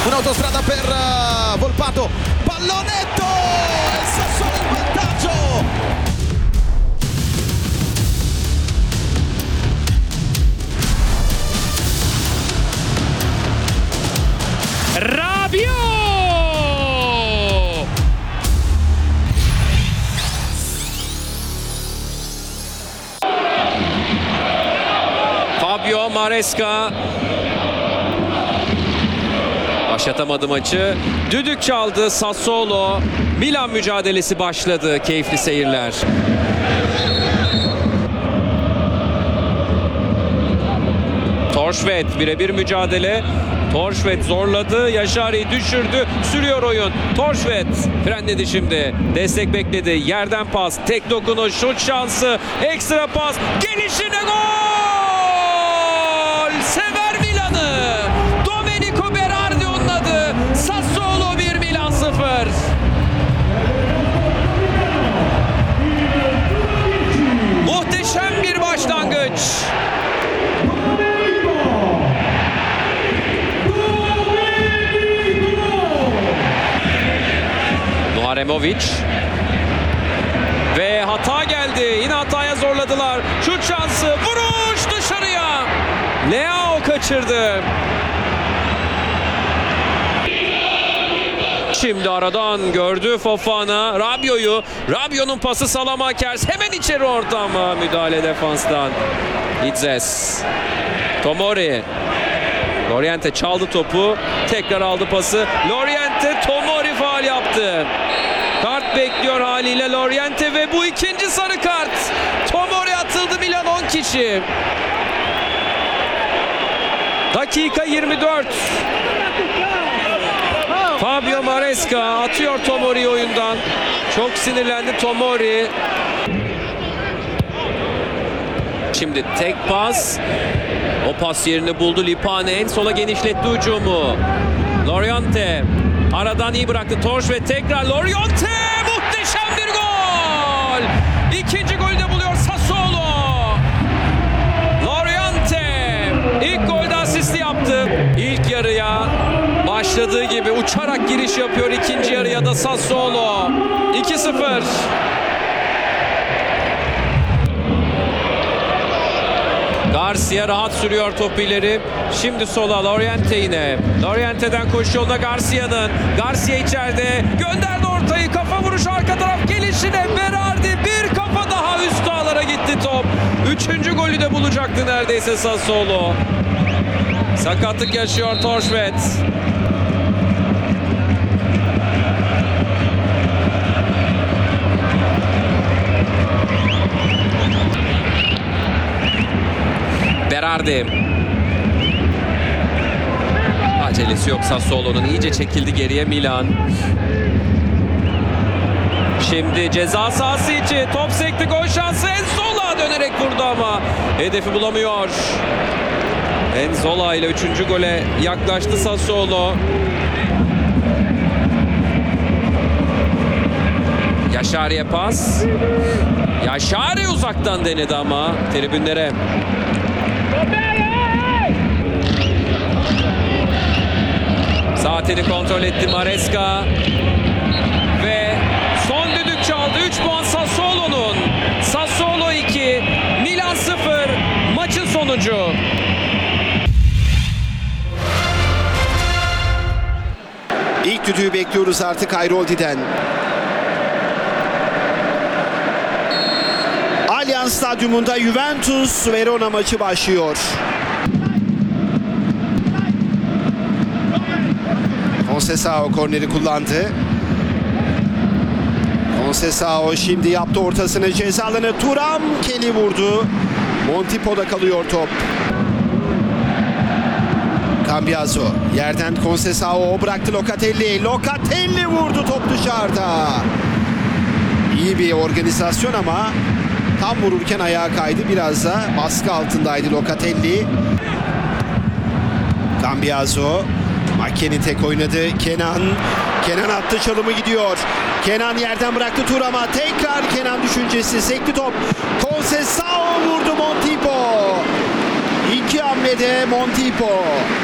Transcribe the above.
Un'autostrada per Volpato, pallonetto, il Sassuolo in vantaggio. Rabiot! Fabio Maresca başlatamadı maçı. Düdük çaldı Sassuolo. Milan mücadelesi başladı. Keyifli seyirler. Torşvet birebir mücadele. Torşvet zorladı. Yaşari'yi düşürdü. Sürüyor oyun. Torşvet frenledi şimdi. Destek bekledi. Yerden pas. Tek dokunuş. Şut şansı. Ekstra pas. Gelişine gol! Sever Milan'ı. Domenico Berardi onun adı. Sassuolo 1, Milan 0. Muhteşem bir başlangıç. Nuharemovic. Ve hata geldi. Yine hataya zorladılar. Şut şansı. Vuruş dışarıya. Leao kaçırdı. Şimdi aradan gördü Fofana. Rabiot'u. Rabiot'un pası Salamakers. Hemen içeri orta ama müdahale defanstan. Idzes. Tomori. Loriente çaldı topu. Tekrar aldı pası. Loriente, Tomori faul yaptı. Kart bekliyor haliyle Loriente ve bu ikinci sarı kart. Tomori atıldı, Milan 10 kişi. Dakika 24. Fabio Maresca atıyor Tomori oyundan. Çok sinirlendi Tomori. Şimdi tek pas. O pas yerini buldu Lipane. En sola genişletti hücumu. Loriente aradan iyi bıraktı. Torşvet tekrar Loriente. Muhteşem bir gol. İkinci golü de buluyor Sassuolo. Loriente ilk golde asisti yaptı. İlk yarıya başladığı gibi uçarak giriş yapıyor. İkinci yarıya da Sassuolo. 2-0. Garcia rahat sürüyor topu ileri. Şimdi sola Loriente yine. Loriente'den koşu yolda Garcia'nın. Garcia içeride. Gönderdi ortayı. Kafa vuruşu arka taraf gelişine. Berardi bir kafa daha üst ağlara gitti top. Üçüncü golü de bulacaktı neredeyse Sassuolo. Sakatlık yaşıyor Torşvet. Berardi. Acelesi yok Sassuolo'nun. İyice çekildi geriye Milan. Şimdi ceza sahası içi. Top sekti, gol şansı. Enzola dönerek vurdu ama hedefi bulamıyor. Enzola ile 3. gole yaklaştı Sassuolo. Yaşari'ye pas. Yaşari uzaktan denedi ama tribünlere. Saatini kontrol etti Maresca. Ve son düdük çaldı. 3 puan Sassuolo'nun. Sassuolo 2, Milan 0. Maçın sonucu. İlk düdüğü bekliyoruz artık Ayroldi'den. Allianz Stadyumunda Juventus Verona maçı başlıyor. Conceição korneri kullandı. Conceição şimdi yaptı ortasını, ceza alanı. Thuram Kelly vurdu. Montipo'da kalıyor top. Cambiaso yerden Conceição bıraktı Locatelli. Locatelli vurdu, top dışarıda. İyi bir organizasyon ama tam vururken ayağa kaydı. Biraz da baskı altındaydı Locatelli. Cambiaso. McKennie tek oynadı. Kenan attı, çalımı gidiyor. Kenan yerden bıraktı Thuram'a. Tekrar Kenan düşüncesi. Sekti top. Conceição vurdu Montipo. İki hamlede Montipo.